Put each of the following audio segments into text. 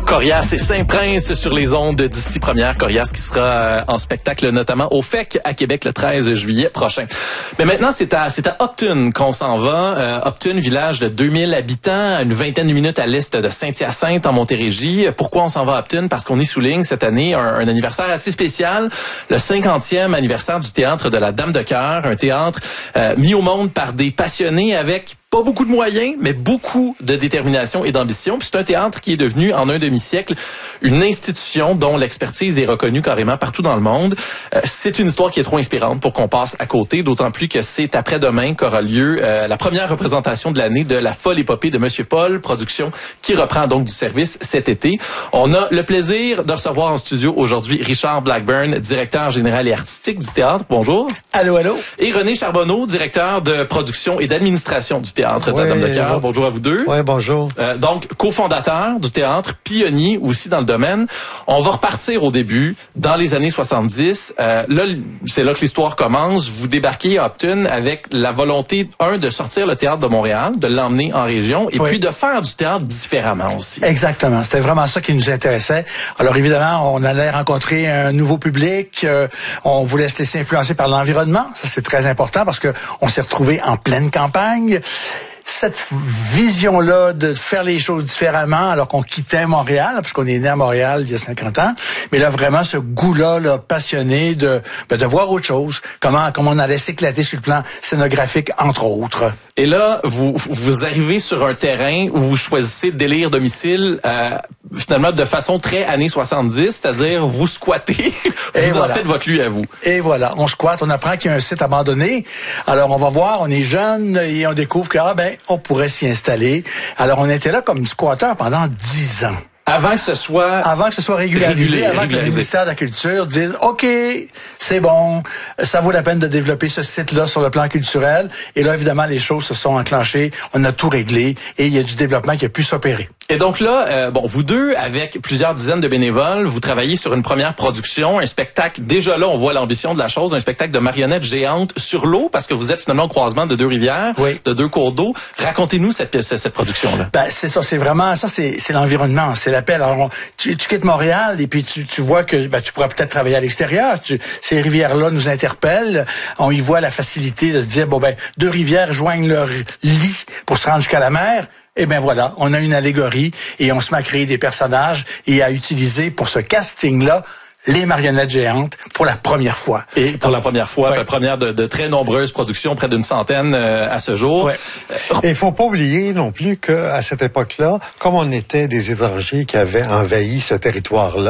Corias et Saint-Prince sur les ondes d'ici première. Corias qui sera en spectacle notamment au FEC à Québec le 13 juillet prochain. Mais maintenant, c'est à Upton qu'on s'en va. Upton, village de 2000 habitants, une vingtaine de minutes à l'est de Saint-Hyacinthe en Montérégie. Pourquoi on s'en va à Upton? Parce qu'on y souligne cette année un anniversaire assez spécial, le 50e anniversaire du théâtre de la Dame de Cœur, un théâtre mis au monde par des passionnés avec pas beaucoup de moyens, mais beaucoup de détermination et d'ambition. Puis c'est un théâtre qui est devenu, en un demi-siècle, une institution dont l'expertise est reconnue carrément partout dans le monde. C'est une histoire qui est trop inspirante pour qu'on passe à côté, d'autant plus que c'est après-demain qu'aura lieu la première représentation de l'année de La folle épopée de Monsieur Paul, production qui reprend donc du service cet été. On a le plaisir de recevoir en studio aujourd'hui Richard Blackburn, directeur général et artistique du théâtre. Bonjour. Allô, allô. Et René Charbonneau, directeur de production et d'administration du théâtre de la Dame de Cœur. Bonjour à vous deux. Oui, bonjour. Donc, cofondateur du théâtre, pionnier aussi dans le domaine. On va repartir au début, dans les années 70. Là, c'est là que l'histoire commence. Vous débarquez à Upton avec la volonté, de sortir le théâtre de Montréal, de l'emmener en région, et puis de faire du théâtre différemment aussi. Exactement. C'était vraiment ça qui nous intéressait. Alors, évidemment, on allait rencontrer un nouveau public. On voulait se laisser influencer par l'environnement. Ça, c'est très important parce que on s'est retrouvé en pleine campagne. Cette vision-là de faire les choses différemment alors qu'on quittait Montréal, parce qu'on est né à Montréal il y a 50 ans, mais là, vraiment, ce goût-là, passionné de voir autre chose, comment on allait s'éclater sur le plan scénographique, entre autres. Et là, vous arrivez sur un terrain où vous choisissez délire domicile, finalement, de façon très années 70, c'est-à-dire vous squattez, vous en faites votre lieu à vous. Et voilà, on squatte, on apprend qu'il y a un site abandonné. Alors, on va voir, on est jeune et on découvre que, on pourrait s'y installer. Alors, on était là comme squatteur pendant 10 ans. Avant que ce soit régularisé, avant que le ministère de la Culture dise « OK, c'est bon, ça vaut la peine de développer ce site-là sur le plan culturel. » Et là, évidemment, les choses se sont enclenchées, on a tout réglé et il y a du développement qui a pu s'opérer. Et donc là, vous deux, avec plusieurs dizaines de bénévoles, vous travaillez sur une première production, un spectacle. Déjà là, on voit l'ambition de la chose, un spectacle de marionnettes géantes sur l'eau, parce que vous êtes finalement au croisement de deux rivières, de deux cours d'eau. Racontez-nous cette production-là. C'est ça, c'est vraiment ça, c'est l'environnement, c'est l'appel. Alors, tu quittes Montréal et puis tu vois que tu pourras peut-être travailler à l'extérieur. Ces rivières-là nous interpellent. On y voit la facilité de se dire deux rivières joignent leur lit pour se rendre jusqu'à la mer. Eh bien voilà, on a une allégorie et on se met à créer des personnages et à utiliser pour ce casting-là les marionnettes géantes pour la première fois. Et pour la première fois, première de très nombreuses productions, près d'une centaine à ce jour. Et il faut pas oublier non plus qu'à cette époque-là, comme on était des étrangers qui avaient envahi ce territoire-là,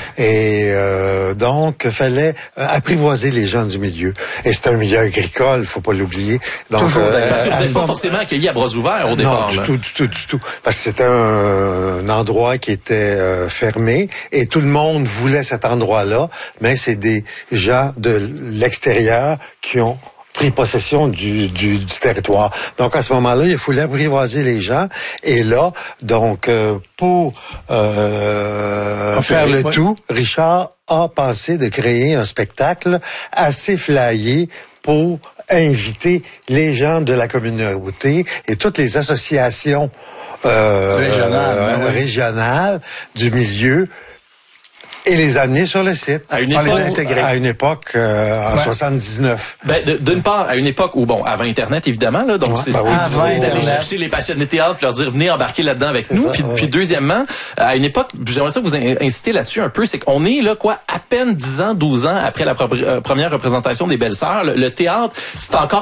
et donc fallait apprivoiser les gens du milieu. Et c'était un milieu agricole, faut pas l'oublier. Donc, toujours. Parce que vous n'êtes pas forcément accueillis à bras ouverts au départ. Non, du tout. Parce que c'était un endroit qui était fermé et tout le monde voulait cet endroit-là, mais c'est des gens de l'extérieur qui ont pris possession du territoire. Donc, à ce moment-là, il fallait apprivoiser les gens. Et là, donc, pour faire le tout, Richard a pensé de créer un spectacle assez flyé pour inviter les gens de la communauté et toutes les associations régionales du milieu et les amener sur le site. À une époque, en 79. D'une part, à une époque où, avant Internet, évidemment, là, donc c'est difficile d'aller chercher les passionnés de théâtre, leur dire, venez embarquer là-dedans avec nous. Puis deuxièmement, à une époque, j'aimerais ça que vous incitez là-dessus un peu, c'est qu'on est, là, à peine 10 ans, 12 ans après la première représentation des Belles-Sœurs. Le théâtre, c'est encore